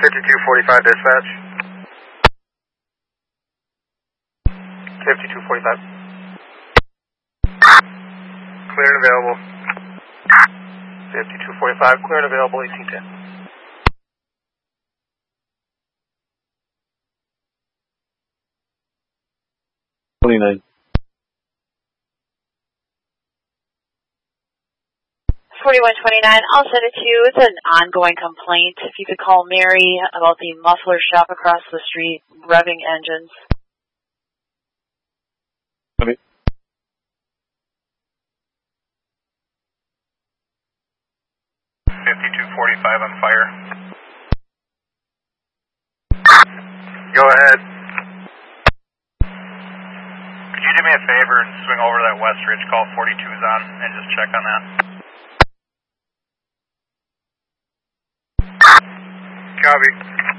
5245 dispatch. 5245. Clear and available. 5245, clear and available, 1810. 29. 4129, I'll send it to you. It's an ongoing complaint. If you could call Mary about the muffler shop across the street, revving engines. Okay. On fire. Go ahead. Could you do me a favor and swing over to that West Ridge call 42's on and just check on that? Copy.